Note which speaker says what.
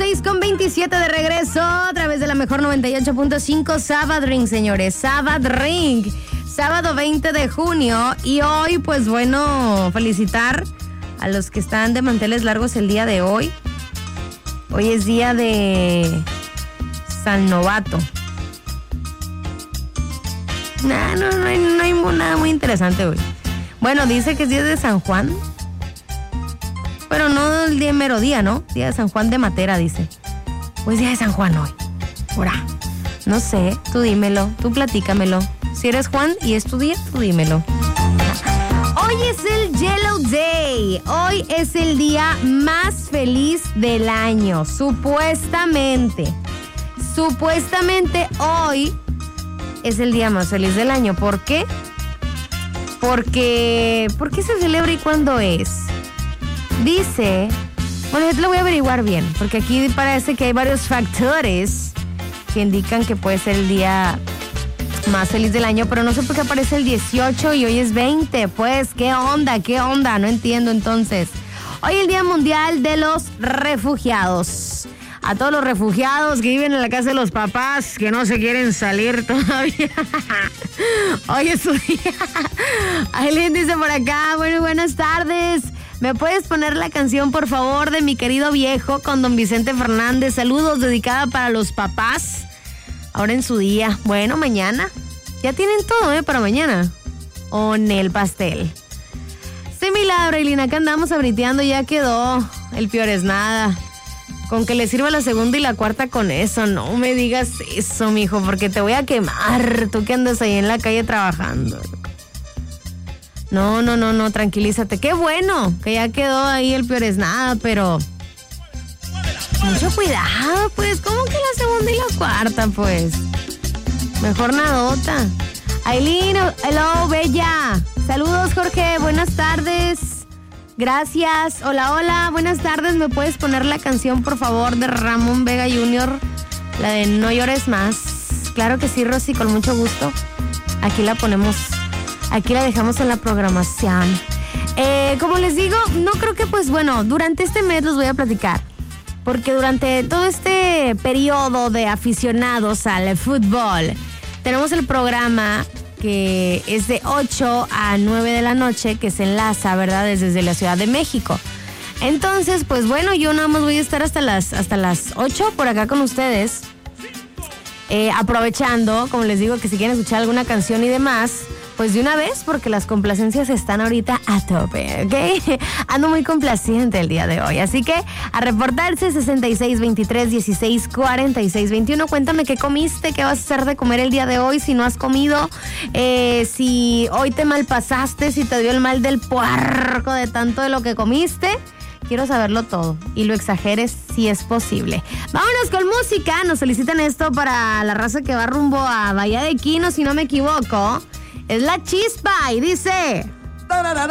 Speaker 1: 6:27 de regreso a través de la mejor 98.5 Sabad Ring, señores. Sabad Ring. Sábado 20 de junio. Y hoy, pues bueno, felicitar a los que están de manteles largos el día de hoy. Hoy es día de San Novato. No hay nada muy interesante hoy. Bueno, dice que es día de San Juan. Pero no el día mero día, ¿no? Día de San Juan de Matera, dice. Pues día de San Juan hoy. Ora. No sé, tú dímelo, tú platícamelo. Si eres Juan y es tu día, tú dímelo. Hoy es el Yellow Day. Hoy es el día más feliz del año. Supuestamente hoy es el día más feliz del año. ¿Por qué? ¿Por qué se celebra y cuándo es? Dice, bueno, yo te lo voy a averiguar bien, porque aquí parece que hay varios factores que indican que puede ser el día más feliz del año, pero no sé por qué aparece el 18 y hoy es 20, pues, ¿qué onda? No entiendo entonces. Hoy es el Día Mundial de los Refugiados. A todos los refugiados que viven en la casa de los papás, que no se quieren salir todavía. Hoy es su día. Aileen dice por acá, bueno, buenas tardes. ¿Me puedes poner la canción, por favor, de Mi Querido Viejo con Don Vicente Fernández? Saludos, dedicada para los papás. Ahora en su día. Bueno, mañana. Ya tienen todo, para mañana. O en el pastel. Sí, milagro, Aileen, acá andamos abriteando, ya quedó. El peor es nada. Con que le sirva la segunda y la cuarta con eso. No me digas eso, mijo, porque te voy a quemar. Tú que andas ahí en la calle trabajando. No, tranquilízate. Qué bueno que ya quedó ahí el peor es nada, pero mucho cuidado, pues. ¿Cómo que la segunda y la cuarta, pues? Mejor nadota. Aileen, hello, bella. Saludos, Jorge, buenas tardes. Gracias. Hola, buenas tardes. ¿Me puedes poner la canción, por favor, de Ramón Vega Jr.? La de No Llores Más. Claro que sí, Rosy, con mucho gusto. Aquí la ponemos. Aquí la dejamos en la programación. Como les digo, no creo que, pues bueno, durante este mes los voy a platicar. Porque durante todo este periodo de aficionados al fútbol, tenemos el programa que es de 8 a 9 de la noche, que se enlaza, ¿verdad?, desde la Ciudad de México. Entonces, pues bueno, yo nada más voy a estar hasta las 8 por acá con ustedes. Aprovechando, como les digo, que si quieren escuchar alguna canción y demás, pues de una vez, porque las complacencias están ahorita a tope, ¿ok? Ando muy complaciente el día de hoy, así que a reportarse 6623164621. Cuéntame qué comiste, qué vas a hacer de comer el día de hoy, si no has comido, si hoy te malpasaste, si te dio el mal del puerco de tanto de lo que comiste. Quiero saberlo todo y lo exageres si es posible. Vámonos con música. Nos solicitan esto para la raza que va rumbo a Bahía de Quino, si no me equivoco. Es La Chispa y dice...